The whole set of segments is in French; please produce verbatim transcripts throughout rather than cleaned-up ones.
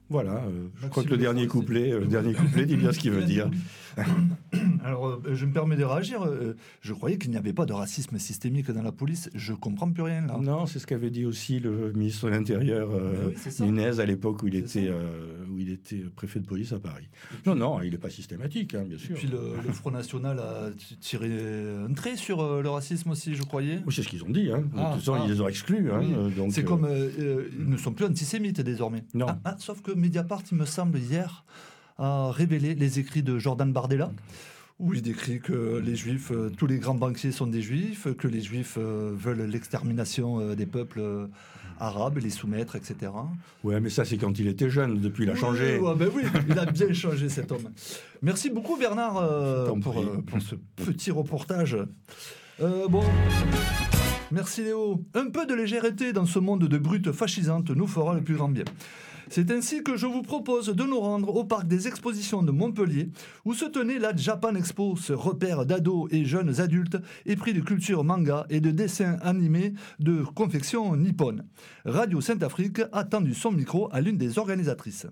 Voilà, euh, je crois que le dernier couplet, euh, le dernier couplet dit bien ce qu'il veut dire. Alors, euh, je me permets de réagir. Euh, je croyais qu'il n'y avait pas de racisme systémique dans la police. Je comprends plus rien, là. Non, c'est ce qu'avait dit aussi le ministre de l'Intérieur, euh, oui, Nunez, à l'époque où il, était, euh, où il était préfet de police à Paris. Non, non, il n'est pas systématique, hein, bien sûr. Et puis, le, le Front National a tiré un trait sur euh, le racisme aussi, je croyais. Oui, c'est ce qu'ils ont dit. Hein. Ah, de toute façon, ah. ils les ont exclus. Hein, Oui. donc, c'est euh... comme... Euh, euh, ils ne sont plus antisémites, désormais. Non. Ah, ah, sauf que Mediapart, il me semble, hier, a révélé les écrits de Jordan Bardella, où il décrit que les Juifs, euh, tous les grands banquiers sont des Juifs, que les Juifs euh, veulent l'extermination euh, des peuples euh, arabes, les soumettre, et cetera. Ouais, mais ça, c'est quand il était jeune. Depuis, il a oui, changé. Ouais, ben oui, il a bien changé, cet homme. Merci beaucoup, Bernard, euh, pour, euh, pour ce petit reportage. Euh, bon... Merci Léo. Un peu de légèreté dans ce monde de brutes fascisantes nous fera le plus grand bien. C'est ainsi que je vous propose de nous rendre au parc des expositions de Montpellier, où se tenait la Japan Expo, ce repère d'ados et jeunes adultes épris de culture manga et de dessins animés de confection nippone. Radio Sainte-Afrique a tendu son micro à l'une des organisatrices.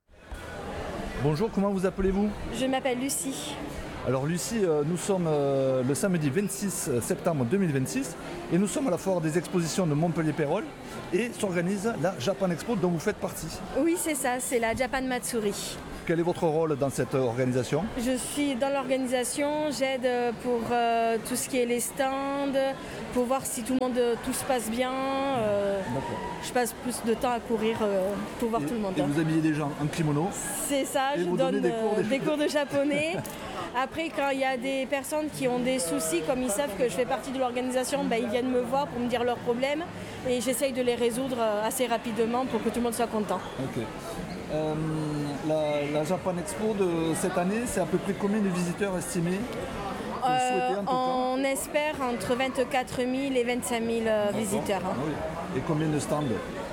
Bonjour, comment vous appelez-vous ? Je m'appelle Lucie. Alors Lucie, euh, nous sommes euh, le samedi vingt-six septembre deux mille vingt-six et nous sommes à la foire des expositions de Montpellier-Pérol et s'organise la Japan Expo dont vous faites partie. Oui, c'est ça, c'est la Japan Matsuri. Quel est votre rôle dans cette organisation ? Je suis dans l'organisation, j'aide pour euh, tout ce qui est les stands, pour voir si tout le monde, tout se passe bien. Euh, je passe plus de temps à courir euh, pour voir et, tout le monde. Et vous habillez des gens en kimono ? C'est ça, et je vous donne des cours, euh, des... des cours de japonais. Après, quand il y a des personnes qui ont des soucis, comme ils savent que je fais partie de l'organisation, ben, ils viennent me voir pour me dire leurs problèmes et j'essaye de les résoudre assez rapidement pour que tout le monde soit content. Ok. Euh, la, la Japan Expo de cette année, c'est à peu près combien de visiteurs estimés ? Euh, on espère entre vingt-quatre mille et vingt-cinq mille euh, visiteurs. Hein. Ah oui. Et combien de stands ?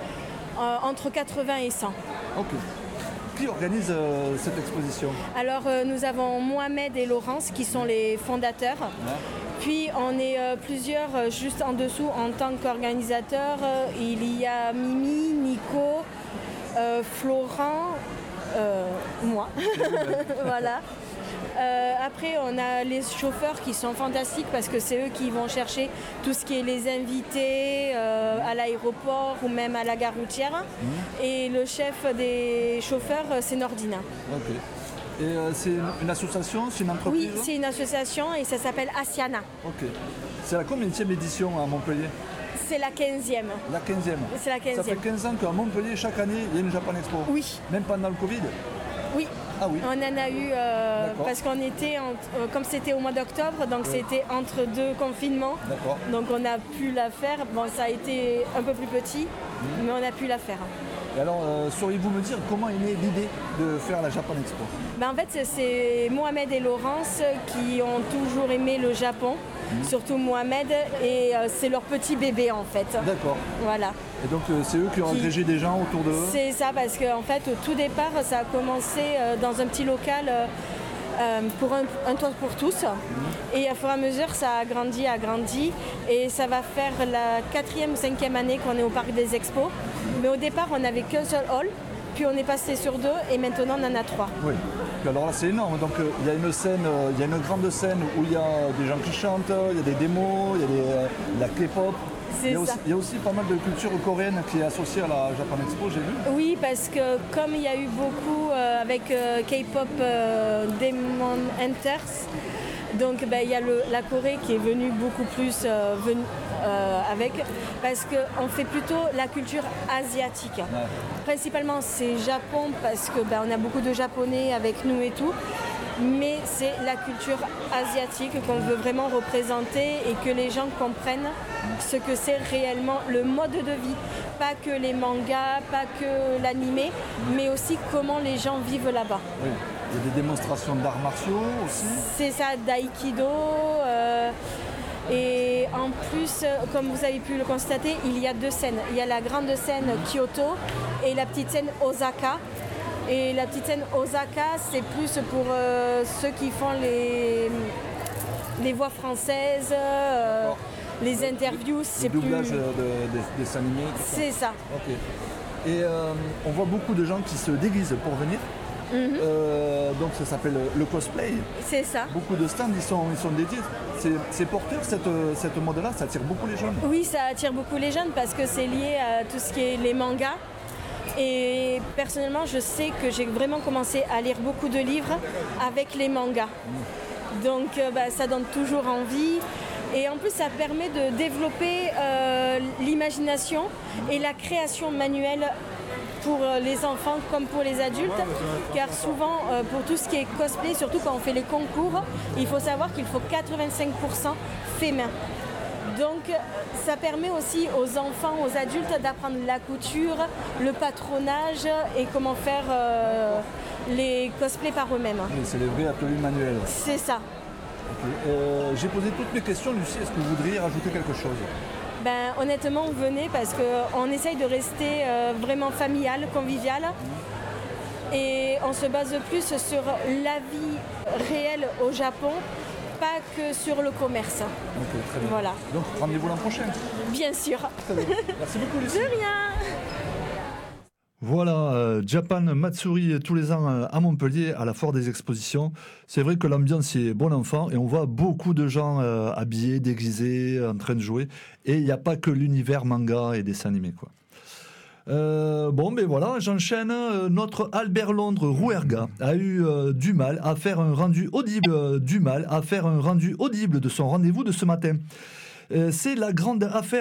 euh, Entre quatre-vingts et cent. Ok. Qui organise euh, cette exposition ? Alors euh, nous avons Mohamed et Laurence qui sont les fondateurs. Ouais. Puis on est euh, plusieurs euh, juste en dessous en tant qu'organisateurs. Euh, il y a Mimi, Nico, euh, Florent, euh, moi. Voilà. Euh, après, on a les chauffeurs qui sont fantastiques parce que c'est eux qui vont chercher tout ce qui est les invités euh, à l'aéroport ou même à la gare routière. Mmh. Et le chef des chauffeurs, c'est Nordina. Ok. Et euh, c'est une association, c'est une entreprise ? Oui, c'est une association et ça s'appelle Asiana. Ok. C'est la combienième édition à Montpellier ? C'est la quinzième. La quinzième. C'est la quinzième. Ça fait quinze ans qu'à Montpellier, chaque année, il y a une Japan Expo ? Oui. Même pendant le Covid ? Oui. Ah oui. On en a eu euh, parce qu'on était, en, euh, comme c'était au mois d'octobre, donc oui. C'était entre deux confinements. D'accord. Donc on a pu la faire. Bon, ça a été un peu plus petit, mmh. mais on a pu la faire. Et alors, euh, sauriez-vous me dire comment est née l'idée de faire la Japan Expo ? Ben, en fait, c'est, c'est Mohamed et Laurence qui ont toujours aimé le Japon, mmh. surtout Mohamed, et euh, c'est leur petit bébé en fait. D'accord. Voilà. Et donc euh, c'est eux qui ont qui... agrégé des gens autour d'eux ? C'est ça, parce qu'en fait, au tout départ, ça a commencé euh, dans un petit local euh, euh, pour un, un toit pour tous. Mmh. Et à fur et à mesure, ça a grandi, a grandi. Et ça va faire la quatrième ou cinquième année qu'on est au parc des expos. Mmh. Mais au départ, on n'avait qu'un seul hall. Puis on est passé sur deux et maintenant on en a trois. Oui. Alors là c'est énorme. Donc il euh, y a une scène, il euh, y a une grande scène où il y a des gens qui chantent, il y a des démos, il y a des, euh, la K-pop. Il y, a aussi, il y a aussi pas mal de culture coréenne qui est associée à la Japan Expo, j'ai vu. Oui, parce que comme il y a eu beaucoup euh, avec euh, K-pop euh, Demon Hunters, donc ben, il y a le, la Corée qui est venue beaucoup plus euh, venu, euh, avec, parce qu'on fait plutôt la culture asiatique. Ouais. Principalement c'est Japon parce que ben, on a beaucoup de Japonais avec nous et tout. Mais c'est la culture asiatique qu'on veut vraiment représenter et que les gens comprennent ce que c'est réellement le mode de vie. Pas que les mangas, pas que l'animé, mais aussi comment les gens vivent là-bas. Oui. Il y a des démonstrations d'arts martiaux aussi. C'est ça, d'aïkido. Euh, et en plus, comme vous avez pu le constater, il y a deux scènes. Il y a la grande scène Kyoto et la petite scène Osaka. Et la petite scène Osaka, c'est plus pour euh, ceux qui font les, les voix françaises, euh, les interviews. Le c'est doublage plus... de, de, des, des animés. C'est ça. Ok. Et euh, on voit beaucoup de gens qui se déguisent pour venir. Mm-hmm. Euh, donc ça s'appelle le cosplay. C'est ça. Beaucoup de stands ils sont, ils sont dédiés. C'est, c'est porteur cette, cette mode-là, ça attire beaucoup les jeunes. Oui, ça attire beaucoup les jeunes parce que c'est lié à tout ce qui est les mangas. Et personnellement, je sais que j'ai vraiment commencé à lire beaucoup de livres avec les mangas. Mm. Donc euh, bah, ça donne toujours envie. Et en plus, ça permet de développer euh, l'imagination et la création manuelle pour les enfants comme pour les adultes, car souvent euh, pour tout ce qui est cosplay, surtout quand on fait les concours, il faut savoir qu'il faut quatre-vingt-cinq pour cent fait main. Donc ça permet aussi aux enfants, aux adultes d'apprendre la couture, le patronage et comment faire euh, les cosplays par eux-mêmes. Oui, c'est les vrais ateliers manuels. C'est ça. Okay. Euh, j'ai posé toutes mes questions, Lucie, est-ce que vous voudriez rajouter quelque chose ? Ben, honnêtement, venez parce qu'on essaye de rester euh, vraiment familial, convivial. Mmh. Et on se base plus sur la vie réelle au Japon, pas que sur le commerce. Ok, très bien. Voilà. Donc, rendez-vous l'an prochain. Bien sûr. Très bien. Merci beaucoup, Lucie. De rien. Voilà, euh, Japan Matsuri tous les ans euh, à Montpellier, à la Foire des Expositions. C'est vrai que l'ambiance est bon enfant et on voit beaucoup de gens euh, habillés, déguisés, en train de jouer. Et il n'y a pas que l'univers manga et dessins animés, quoi. Euh, bon, ben voilà, j'enchaîne. Euh, notre Albert Londres Rouerga a eu euh, du mal à faire un rendu audible, euh, du mal à faire un rendu audible de son rendez-vous de ce matin. Euh, c'est la grande affaire